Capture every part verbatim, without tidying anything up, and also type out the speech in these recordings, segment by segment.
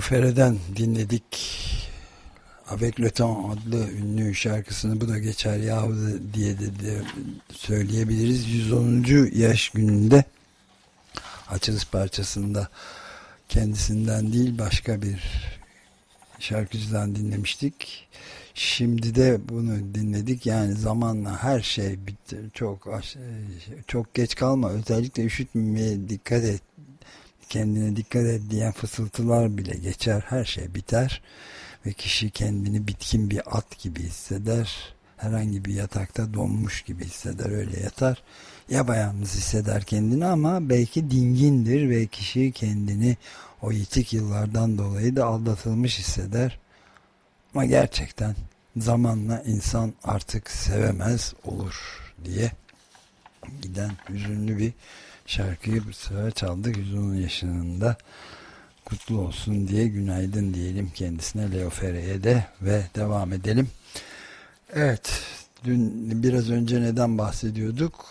Ferre'den dinledik. Avec le temps adlı ünlü şarkısını, bu da geçer yahu diye de, de söyleyebiliriz. yüz onuncu yaş gününde açılış parçasında kendisinden değil başka bir şarkıcıdan dinlemiştik. Şimdi de bunu dinledik. Yani zamanla her şey bitti. Çok çok geç kalma. Özellikle üşütmemeye dikkat et. Kendine dikkat et diyen fısıltılar bile geçer. Her şey biter. Ve kişi kendini bitkin bir at gibi hisseder. Herhangi bir yatakta donmuş gibi hisseder. Öyle yatar. Yapayalnız hisseder kendini ama belki dingindir ve kişi kendini o yitik yıllardan dolayı da aldatılmış hisseder. Ama gerçekten zamanla insan artık sevemez olur diye giden hüzünlü bir şarkıyı bu sefer çaldık. yüz on yaşında kutlu olsun diye günaydın diyelim kendisine, Leo Ferre'ye de, ve devam edelim. Evet, dün biraz önce neden bahsediyorduk?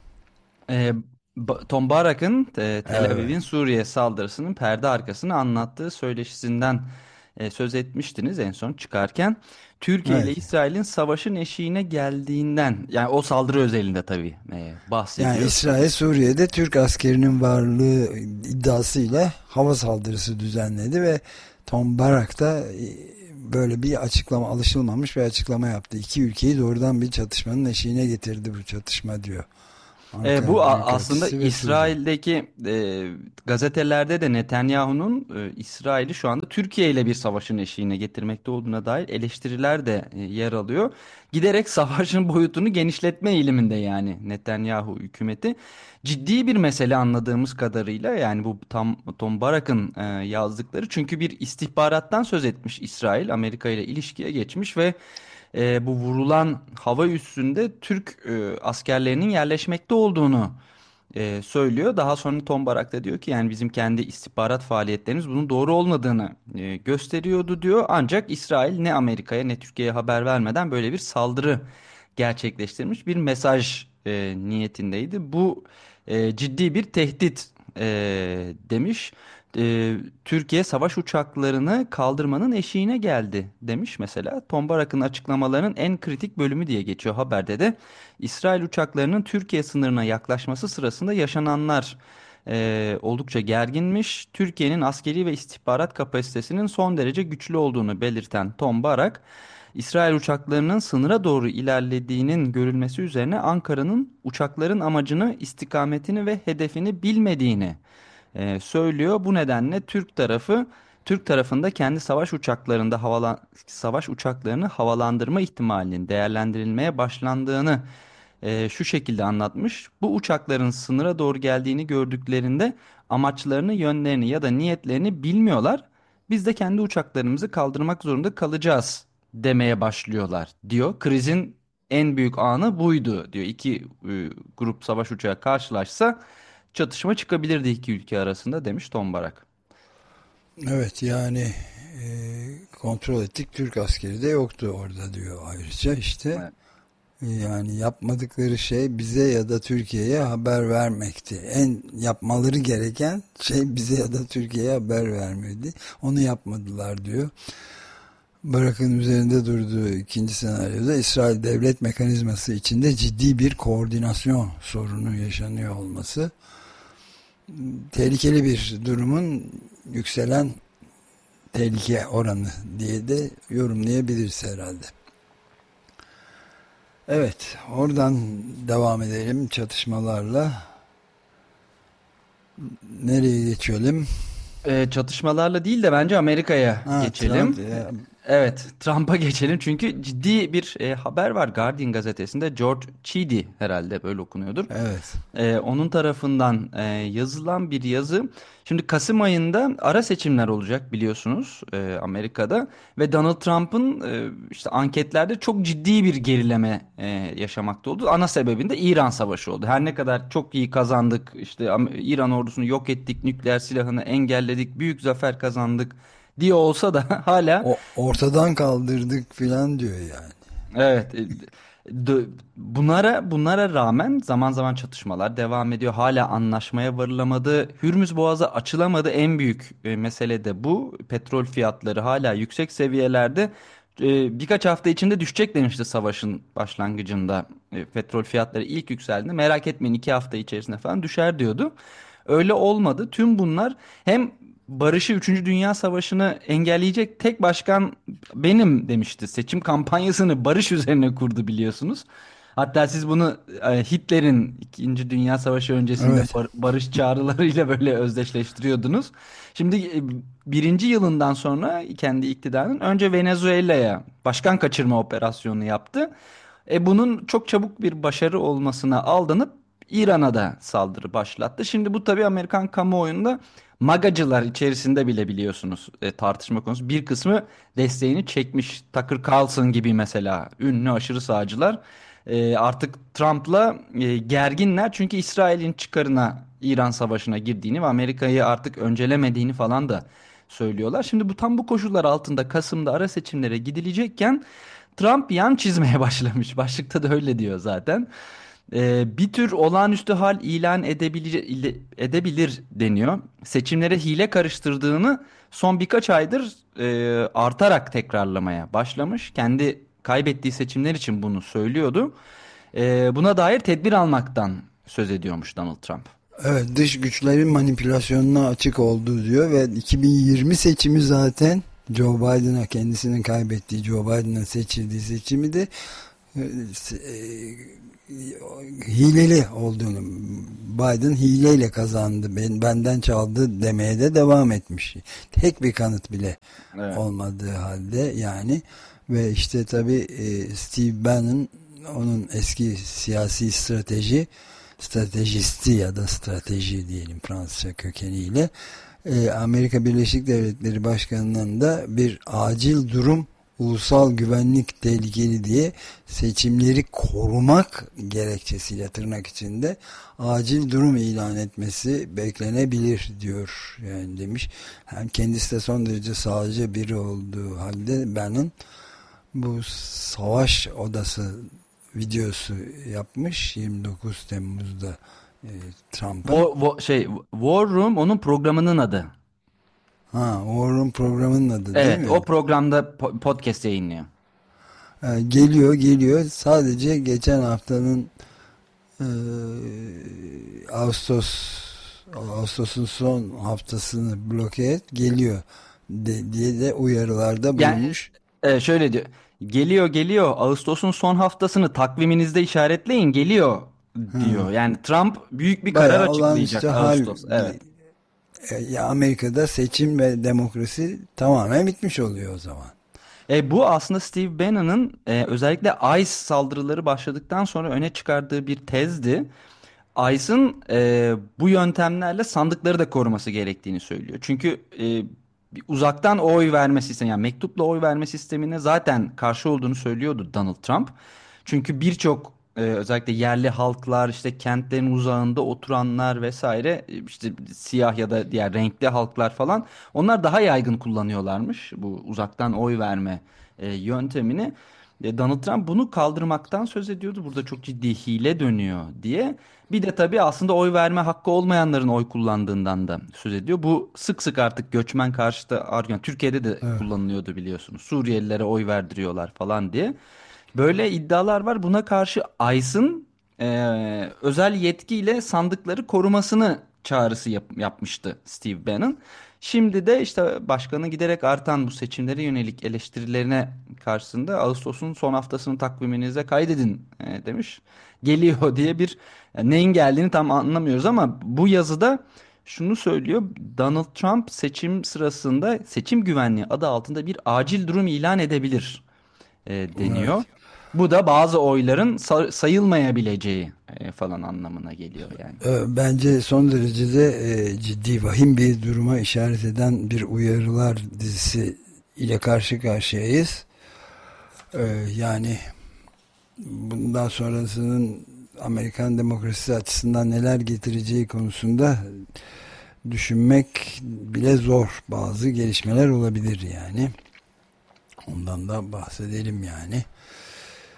Ee, Tom Barak'ın e, Tel Aviv'in Evet. Suriye saldırısının perde arkasını anlattığı söyleşisinden e, söz etmiştiniz en son çıkarken. Türkiye ile Evet. İsrail'in savaşın eşiğine geldiğinden, yani o saldırı özelinde tabii e, Yani bahsediyor. İsrail Suriye'de Türk askerinin varlığı iddiasıyla hava saldırısı düzenledi ve Tom Barak da e, böyle bir açıklama, alışılmamış bir açıklama yaptı. İki ülkeyi doğrudan bir çatışmanın eşiğine getirdi bu çatışma diyor. E, Ankara bu a- aslında Büyükelçisi ve Suriye. İsrail'deki e, gazetelerde de Netanyahu'nun e, İsrail'i şu anda Türkiye ile bir savaşın eşiğine getirmekte olduğuna dair eleştiriler de e, yer alıyor. Giderek savaşın boyutunu genişletme eğiliminde yani Netanyahu hükümeti. Ciddi bir mesele anladığımız kadarıyla, yani bu tam Tom Barak'ın e, yazdıkları, çünkü bir istihbarattan söz etmiş İsrail, Amerika ile ilişkiye geçmiş ve e, bu vurulan hava üssünde Türk e, askerlerinin yerleşmekte olduğunu e, söylüyor. Daha sonra Tom Barak da diyor ki yani bizim kendi istihbarat faaliyetlerimiz bunun doğru olmadığını e, gösteriyordu diyor. Ancak İsrail ne Amerika'ya ne Türkiye'ye haber vermeden böyle bir saldırı gerçekleştirmiş, bir mesaj e, niyetindeydi. Bu e, ciddi bir tehdit e, demiş. E, Türkiye savaş uçaklarını kaldırmanın eşiğine geldi demiş mesela. Tom Barak'ın açıklamalarının en kritik bölümü diye geçiyor haberde de. İsrail uçaklarının Türkiye sınırına yaklaşması sırasında yaşananlar e, oldukça gerginmiş. Türkiye'nin askeri ve istihbarat kapasitesinin son derece güçlü olduğunu belirten Tom Barak, İsrail uçaklarının sınıra doğru ilerlediğinin görülmesi üzerine Ankara'nın uçakların amacını, istikametini ve hedefini bilmediğini e, söylüyor. Bu nedenle Türk tarafı Türk tarafında kendi savaş uçaklarında havalan savaş uçaklarını havalandırma ihtimalinin değerlendirilmeye başlandığını e, şu şekilde anlatmış. Bu uçakların sınıra doğru geldiğini gördüklerinde amaçlarını, yönlerini ya da niyetlerini bilmiyorlar. Biz de kendi uçaklarımızı kaldırmak zorunda kalacağız demeye başlıyorlar diyor. Krizin en büyük anı buydu diyor. İki e, grup savaş uçağı karşılaşsa çatışma çıkabilirdi iki ülke arasında demiş Tom Barak. Evet, yani e, kontrol ettik, Türk askeri de yoktu orada diyor ayrıca işte. Evet. Yani yapmadıkları şey bize ya da Türkiye'ye haber vermekti. En yapmaları gereken şey bize ya da Türkiye'ye haber vermedi. Onu yapmadılar diyor. Barak'ın üzerinde durduğu ikinci senaryoda İsrail devlet mekanizması içinde ciddi bir koordinasyon sorunu yaşanıyor olması. Tehlikeli bir durumun yükselen tehlike oranı diye de yorumlayabiliriz herhalde. Evet, oradan devam edelim çatışmalarla. Nereye geçelim? E, çatışmalarla değil de bence Amerika'ya Ha, Trump. geçelim. E, Ya, Evet, Trump'a geçelim çünkü ciddi bir e, haber var Guardian gazetesinde. George Chidi, herhalde böyle okunuyordur. evet. Ee, onun tarafından e, yazılan bir yazı. Şimdi Kasım ayında ara seçimler olacak biliyorsunuz e, Amerika'da ve Donald Trump'ın e, işte anketlerde çok ciddi bir gerileme e, yaşamakta oldu. Ana sebebinde İran savaşı oldu. Her ne kadar çok iyi kazandık, işte Am- İran ordusunu yok ettik, nükleer silahını engelledik, büyük zafer kazandık diye olsa da hala O ortadan kaldırdık filan diyor yani. Evet. e, d- Bunlara bunlara rağmen zaman zaman çatışmalar devam ediyor. Hala anlaşmaya varılamadı. Hürmüz Boğazı açılamadı. En büyük e, mesele de bu. Petrol fiyatları hala yüksek seviyelerde. E, birkaç hafta içinde düşecek demişti savaşın başlangıcında. E, petrol fiyatları ilk yükseldiğinde merak etmeyin iki hafta içerisinde falan düşer diyordu. Öyle olmadı. Tüm bunlar hem barışı üçüncü Dünya Savaşı'nı engelleyecek tek başkan benim demişti. Seçim kampanyasını barış üzerine kurdu biliyorsunuz. Hatta siz bunu e, Hitler'in İkinci Dünya Savaşı öncesinde Evet. bar- barış çağrılarıyla böyle özdeşleştiriyordunuz. Şimdi e, birinci yılından sonra kendi iktidarının önce Venezuela'ya başkan kaçırma operasyonu yaptı. E bunun çok çabuk bir başarı olmasına aldanıp İran'a da saldırı başlattı. Şimdi bu tabii Amerikan kamuoyunda MAGAcılar içerisinde bile biliyorsunuz e, tartışma konusu. Bir kısmı desteğini çekmiş. Tucker Carlson gibi mesela ünlü aşırı sağcılar e, artık Trump'la e, gerginler. Çünkü İsrail'in çıkarına İran savaşına girdiğini ve Amerika'yı artık öncelemediğini falan da söylüyorlar. Şimdi bu tam bu koşullar altında Kasım'da ara seçimlere gidilecekken Trump yan çizmeye başlamış. Başlıkta da öyle diyor zaten. Ee, bir tür olağanüstü hal ilan edebilir, ile- edebilir deniyor. Seçimlere hile karıştırdığını son birkaç aydır e, artarak tekrarlamaya başlamış. Kendi kaybettiği seçimler için bunu söylüyordu. Ee, buna dair tedbir almaktan söz ediyormuş Donald Trump. Evet, dış güçlerin manipülasyonuna açık olduğu diyor ve iki bin yirmi seçimi zaten Joe Biden'a, kendisinin kaybettiği Joe Biden'ın seçildiği seçimi de e, e, hileli olduğunu, Biden hileyle kazandı, ben, benden çaldı demeye de devam etmiş. Tek bir kanıt bile Evet. olmadığı halde yani. Ve işte tabii e, Steve Bannon, onun eski siyasi strateji stratejisti ya da strateji diyelim Fransızca kökeniyle, e, Amerika Birleşik Devletleri Başkanı'nın da bir acil durum, ulusal güvenlik tehlikeli diye seçimleri korumak gerekçesiyle tırnak içinde acil durum ilan etmesi beklenebilir diyor yani demiş. Hem kendisi de son derece sağcı biri olduğu halde Bannon bu savaş odası videosu yapmış yirmi dokuz Temmuz'da e, Trump'ın. Wo- wo- şey War Room onun programının adı. Ha, Warren programının adı değil Evet, mi? o programda po- podcast yayınlıyor. E, geliyor geliyor sadece geçen haftanın e, Ağustos Ağustos'un son haftasını bloke et geliyor de, diye de uyarılarda Yani bulunmuş. e, şöyle diyor. Geliyor geliyor. Ağustos'un son haftasını takviminizde işaretleyin. Geliyor Ha, diyor. Yani Trump büyük bir karar bayağı olağanüstü açıklayacak hal. Ağustos. Evet. E, ya Amerika'da seçim ve demokrasi tamamen bitmiş oluyor o zaman. E, bu aslında Steve Bannon'ın e, özellikle ICE saldırıları başladıktan sonra öne çıkardığı bir tezdi. ICE'ın e, bu yöntemlerle sandıkları da koruması gerektiğini söylüyor. Çünkü e, bir uzaktan oy verme sistemi yani mektupla oy verme sistemine zaten karşı olduğunu söylüyordu Donald Trump. Çünkü birçok e, özellikle yerli halklar işte kentlerin uzağında oturanlar vesaire e, işte siyah ya da diğer renkli halklar falan onlar daha yaygın kullanıyorlarmış bu uzaktan oy verme e, yöntemini. E, Donald Trump bunu kaldırmaktan söz ediyordu. Burada çok ciddi hile dönüyor diye. Bir de tabii aslında oy verme hakkı olmayanların oy kullandığından da söz ediyor. Bu sık sık artık göçmen karşıtı argüman. Türkiye'de de Evet. kullanılıyordu biliyorsunuz. Suriyelilere oy verdiriyorlar falan diye. Böyle iddialar var. Buna karşı ICE'ın eee, özel yetkiyle sandıkları korumasını çağrısı yap- yapmıştı Steve Bannon. Şimdi de işte başkanın giderek artan bu seçimlere yönelik eleştirilerine karşısında Ağustos'un son haftasını takviminize kaydedin e, demiş. Geliyor diye bir yani neyin geldiğini tam anlamıyoruz ama bu yazıda şunu söylüyor. Donald Trump seçim sırasında seçim güvenliği adı altında bir acil durum ilan edebilir e, deniyor. Evet. Bu da bazı oyların sa- sayılmayabileceği e, falan anlamına geliyor yani. Ee, Bence son derecede e, ciddi, vahim bir duruma işaret eden bir uyarılar dizisi ile karşı karşıyayız. Ee, yani bundan sonrasının Amerikan demokrasisi açısından neler getireceği konusunda düşünmek bile zor. Bazı gelişmeler olabilir yani. Ondan da bahsedelim yani.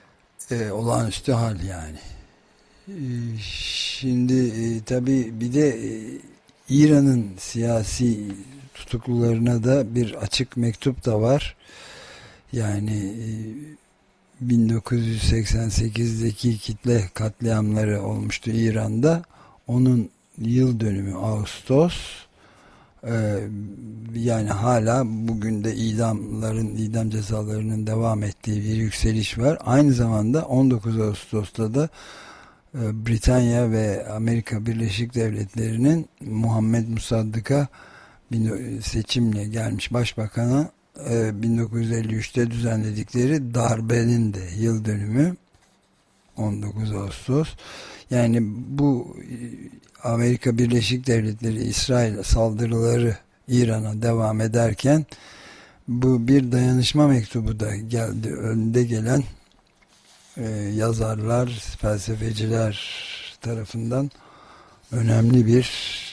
E, olağanüstü hal yani. E, Şimdi e, tabii bir de e, İran'ın siyasi tutuklularına da bir açık mektup da var. Yani e, bin dokuz yüz seksen sekizdeki kitle katliamları olmuştu İran'da. Onun yıl dönümü Ağustos. Ee, Yani hala bugün de idamların, idam cezalarının devam ettiği bir yükseliş var. Aynı zamanda on dokuz Ağustos'ta da e, Britanya ve Amerika Birleşik Devletleri'nin Muhammed Musaddık'a bin- seçimle gelmiş başbakana e, bin dokuz yüz elli üçte düzenledikleri darbenin de yıl dönümü on dokuz Ağustos. Yani bu e, Amerika Birleşik Devletleri İsrail saldırıları İran'a devam ederken bu bir dayanışma mektubu da geldi. Önde gelen e, yazarlar, felsefeciler tarafından önemli bir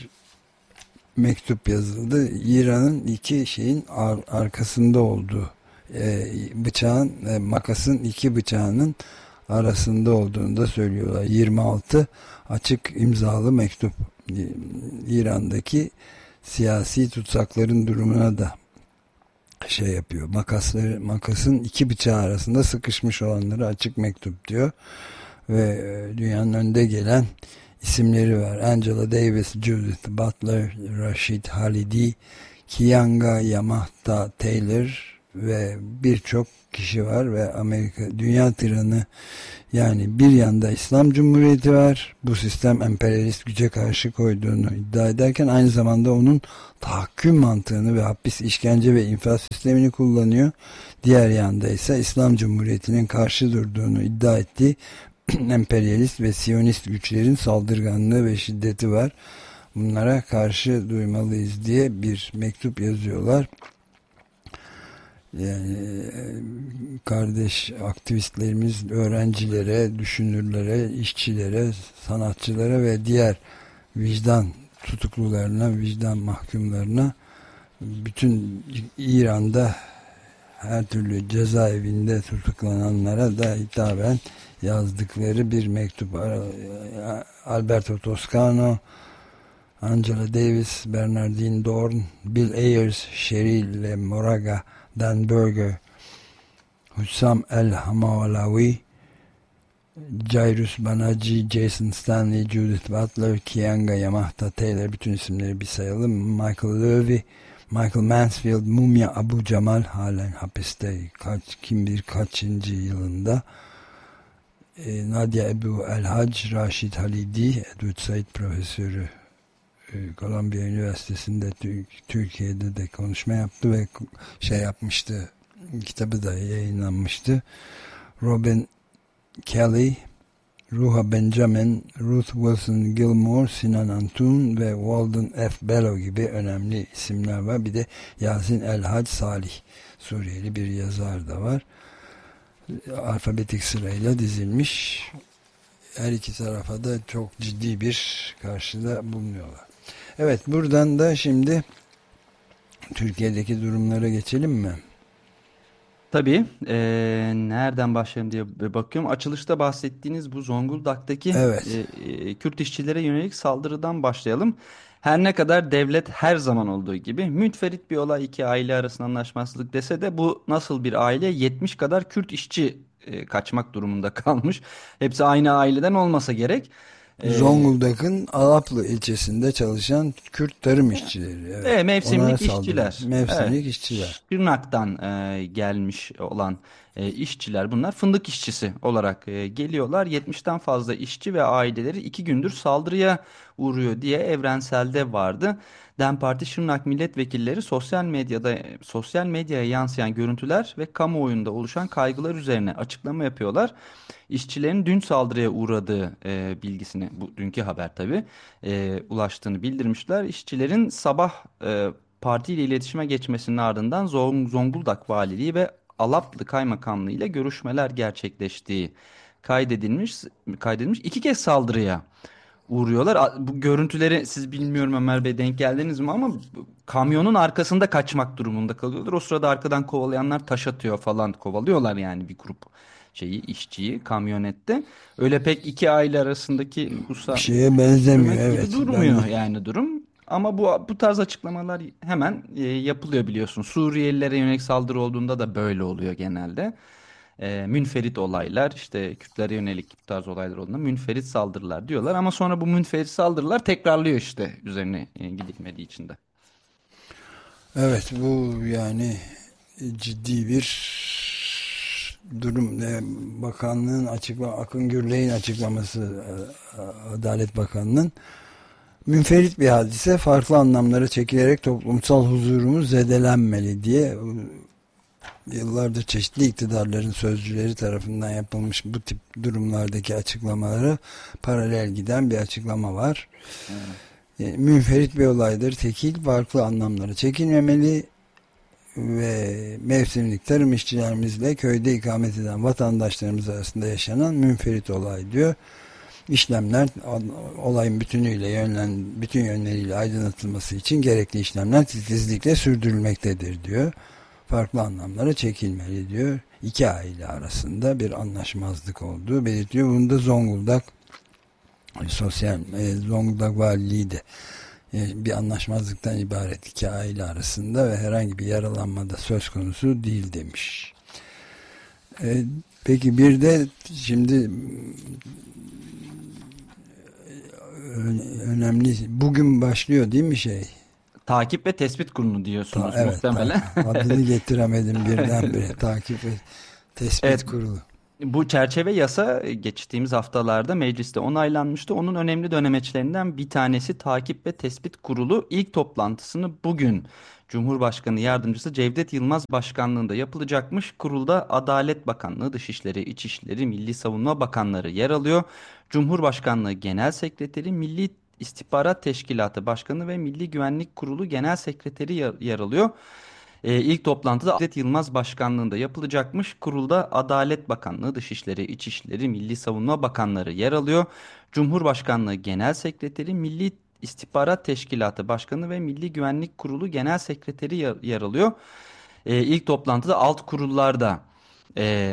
mektup yazıldı. İran'ın iki şeyin ar arkasında olduğu, e, bıçağın, e, makasın iki bıçağının arasında olduğunu da söylüyorlar. yirmi altı açık imzalı mektup. E, İran'daki siyasi tutsakların durumuna da şey yapıyor. Makasları, makasın iki bıçağı arasında sıkışmış olanları açık mektup diyor. Ve e, dünyanın önde gelen isimleri var. Angela Davis, Judith Butler, Rashid Halidi, Keeanga Yamahta Taylor ve birçok kişi var ve Amerika dünya tiranı, yani bir yanda İslam Cumhuriyeti var. Bu sistem emperyalist güce karşı koyduğunu iddia ederken aynı zamanda onun tahakküm mantığını ve hapis, işkence ve infaz sistemini kullanıyor. Diğer yanda ise İslam Cumhuriyeti'nin karşı durduğunu iddia ettiği emperyalist ve siyonist güçlerin saldırganlığı ve şiddeti var. Bunlara karşı duymalıyız diye bir mektup yazıyorlar. Yani kardeş aktivistlerimiz öğrencilere, düşünürlere, işçilere, sanatçılara ve diğer vicdan tutuklularına, vicdan mahkumlarına, bütün İran'da her türlü cezaevinde tutuklananlara da hitaben yazdıkları bir mektup. Alberto Toscano, Angela Davis, Bernardine Dorn, Bill Ayers, Cheryl Moraga, Dan Berger, Hussam El Hamalawi, Jairus Banaji, Jason Stanley, Judith Butler, Keeanga Yamahta Taylor, bütün isimleri bir sayalım. Michael Levy, Michael Mansfield, Mumia Abu Jamal halen hapiste, kaç, kim bilir kaçıncı yılında. E, Nadia Ebu El Hac, Rashid Halidi, Edward Said profesörü, e, Columbia Üniversitesi'nde Türkiye'de de konuşma yaptı ve şey yapmıştı, kitabı da yayınlanmıştı. Robin Kelly, Ruha Benjamin, Ruth Wilson Gilmore, Sinan Antun ve Walden F. Bello gibi önemli isimler var. Bir de Yasin El Hac Salih, Suriyeli bir yazar da var. Alfabetik sırayla dizilmiş. Her iki tarafa da çok ciddi bir karşıda bulunuyorlar. Evet, buradan da şimdi Türkiye'deki durumlara geçelim mi? Tabii. Eee, nereden başlayalım diye bakıyorum. Açılışta bahsettiğiniz bu Zonguldak'taki Evet. e, e, Kürt işçilere yönelik saldırıdan başlayalım. Her ne kadar devlet her zaman olduğu gibi münferit bir olay, iki aile arasında anlaşmazlık dese de bu nasıl bir aile? yetmiş kadar Kürt işçi e, kaçmak durumunda kalmış. Hepsi aynı aileden olmasa gerek. Eee Zonguldak''ın Alaplı ilçesinde çalışan Kürt tarım işçileri. Evet. E, Onlara mevsimlik saldırıyor. işçiler. Evet. Mevsimlik işçiler. Şırnak'tan e, gelmiş olan e, işçiler bunlar. Fındık işçisi olarak e, geliyorlar. yetmişten fazla işçi ve aileleri iki gündür saldırıya uğruyor diye Evrensel'de vardı. DEM Parti Şırnak milletvekilleri sosyal medyada sosyal medyaya yansıyan görüntüler ve kamuoyunda oluşan kaygılar üzerine açıklama yapıyorlar. İşçilerin dün saldırıya uğradığı e, bilgisini, bu dünkü haber tabii, e, ulaştığını bildirmişler. İşçilerin sabah e, partiyle iletişime geçmesinin ardından Zong- Zonguldak Valiliği ve Alaplı Kaymakamlığı ile görüşmeler gerçekleştiği kaydedilmiş. Kaydedilmiş. İki kez saldırıya uğruyorlar. A- Bu görüntüleri siz, bilmiyorum Ömer Bey, denk geldiniz mi, ama bu- kamyonun arkasında kaçmak durumunda kalıyorlar. O sırada arkadan kovalayanlar taş atıyor falan, kovalıyorlar yani bir grup şeyi, işçiyi kamyonette. Öyle pek iki aile arasındaki Bir nüfusa şeye benzemiyor, hürmet gibi evet. Ben de durmuyor yani durum. Ama bu bu tarz açıklamalar hemen e, yapılıyor biliyorsun. Suriyelilere yönelik saldırı olduğunda da böyle oluyor genelde. E, münferit olaylar, işte Kürtlere yönelik bu tarz olaylar olduğunda münferit saldırılar diyorlar. Ama sonra bu münferit saldırılar tekrarlıyor işte üzerine e, gidilmediği için de. evet, bu yani ciddi bir durum. E, Bakanlığın açıklama, Akın Gürley'in açıklaması, e, Adalet Bakanı'nın, münferit bir hadise farklı anlamlara çekilerek toplumsal huzurumuz zedelenmeli diye yıllardır çeşitli iktidarların sözcüleri tarafından yapılmış bu tip durumlardaki açıklamaları paralel giden bir açıklama var. Evet. E, münferit bir olaydır. Tekil, farklı anlamlara çekilmemeli ve mevsimlik tarım işçilerimizle köyde ikamet eden vatandaşlarımız arasında yaşanan münferit olay diyor. İşlemler, olayın bütünüyle yönlen, bütün yönleriyle aydınlatılması için gerekli işlemler titizlikle sürdürülmektedir diyor. Farklı anlamlara çekilmeli diyor. İki aile arasında bir anlaşmazlık olduğu belirtiyor. Bunda Zonguldak sosyal e, Zonguldak Valiliği de e, bir anlaşmazlıktan ibaret iki aile arasında ve herhangi bir yaralanma da söz konusu değil demiş. E, peki bir de şimdi önemli, bugün başlıyor değil mi şey? Takip ve Tespit Kurulu Ta, diyorsunuz evet, muhtemelen. takip. Adını getiremedim birdenbire. Takip ve Tespit Evet, Kurulu. bu çerçeve yasa e, geçtiğimiz haftalarda mecliste onaylanmıştı. Onun önemli dönemeçlerinden bir tanesi Takip ve Tespit Kurulu ilk toplantısını bugün Cumhurbaşkanı Yardımcısı Cevdet Yılmaz başkanlığında yapılacakmış. Kurulda Adalet Bakanlığı, Dışişleri, İçişleri, Milli Savunma Bakanları yer alıyor. Cumhurbaşkanlığı Genel Sekreteri, Milli İstihbarat Teşkilatı Başkanı ve Milli Güvenlik Kurulu Genel Sekreteri yer yer alıyor. E, ilk toplantıda Cevdet Yılmaz başkanlığında yapılacakmış. Kurulda Adalet Bakanlığı, Dışişleri, İçişleri, Milli Savunma Bakanları yer alıyor. Cumhurbaşkanlığı Genel Sekreteri, Milli İstihbarat Teşkilatı Başkanı ve Milli Güvenlik Kurulu Genel Sekreteri yer, yer alıyor. E, ilk toplantıda alt kurullarda e,